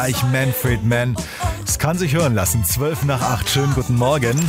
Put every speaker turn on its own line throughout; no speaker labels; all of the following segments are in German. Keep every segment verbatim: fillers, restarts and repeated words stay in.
Ich Manfred Mann. Es kann sich hören lassen. zwölf nach acht. Schönen guten Morgen.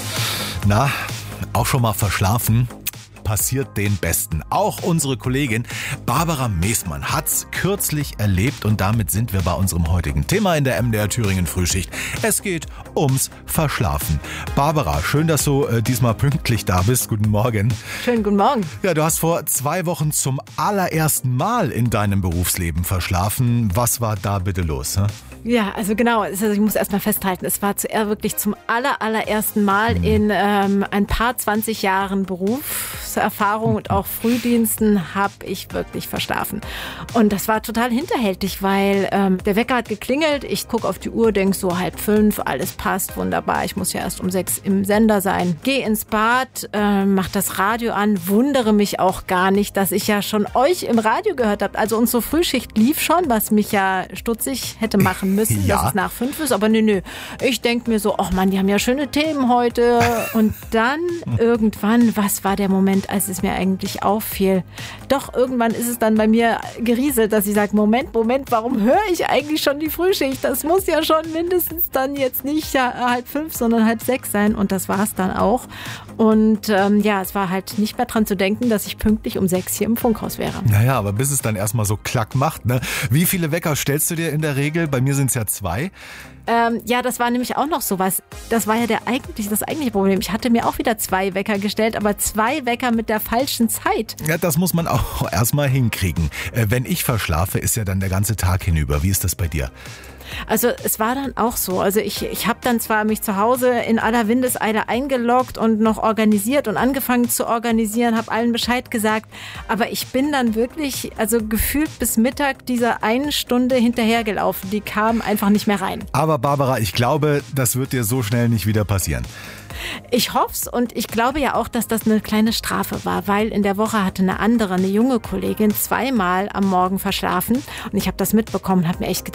Na, auch schon mal verschlafen? Passiert den Besten. Auch unsere Kollegin Barbara Meßmann hat's kürzlich erlebt und damit sind wir bei unserem heutigen Thema in der M D R Thüringen Frühschicht. Es geht ums Verschlafen. Barbara, schön, dass du äh, diesmal pünktlich da bist. Guten Morgen.
Schönen guten Morgen.
Ja, du hast vor zwei Wochen zum allerersten Mal in deinem Berufsleben verschlafen. Was war da bitte los? Hä?
Ja, also genau, also ich muss erst mal festhalten, es war zuerst wirklich zum aller, allerersten Mal mhm. in ähm, ein paar zwanzig Jahren Berufserfahrung und auch Frühdiensten habe ich wirklich verschlafen. Und das war total hinterhältig, weil ähm, der Wecker hat geklingelt, ich gucke auf die Uhr, denke so halb fünf, alles passt, wunderbar, ich muss ja erst um sechs im Sender sein. Gehe ins Bad, äh, mach das Radio an, wundere mich auch gar nicht, dass ich ja schon euch im Radio gehört habe. Also unsere Frühschicht lief schon, was mich ja stutzig hätte machen müssen, ja. dass es nach fünf ist, aber nö, nö. Ich denke mir so, ach Mann, die haben ja schöne Themen heute. Und dann irgendwann, was war der Moment, als es mir eigentlich auffiel? Doch, irgendwann ist es dann bei mir gerieselt, dass ich sage, Moment, Moment, warum höre ich eigentlich schon die Frühschicht? Das muss ja schon mindestens dann jetzt nicht halb fünf, sondern halb sechs sein. Und das war es dann auch. Und ähm, ja, es war halt nicht mehr dran zu denken, dass ich pünktlich um sechs hier im Funkhaus wäre.
Naja, aber bis es dann erstmal so klack macht, ne? Wie viele Wecker stellst du dir in der Regel? Bei mir sind es ja zwei.
Ähm, ja, das war nämlich auch noch sowas. Das war ja der eigentlich, das eigentliche Problem. Ich hatte mir auch wieder zwei Wecker gestellt, aber zwei Wecker mit der falschen Zeit.
Ja, das muss man auch erstmal hinkriegen. Äh, wenn ich verschlafe, ist ja dann der ganze Tag hinüber. Wie ist das bei dir?
Also es war dann auch so. Also ich, ich habe dann zwar mich zu Hause in aller Windeseile eingeloggt und noch organisiert und angefangen zu organisieren, habe allen Bescheid gesagt, aber ich bin dann wirklich, also gefühlt bis Mittag dieser einen Stunde hinterhergelaufen. Die kam einfach nicht mehr rein.
Aber Barbara, ich glaube, das wird dir so schnell nicht wieder passieren.
Ich hoff's und ich glaube ja auch, dass das eine kleine Strafe war, weil in der Woche hatte eine andere, eine junge Kollegin zweimal am Morgen verschlafen und ich habe das mitbekommen und habe mir echt gedacht,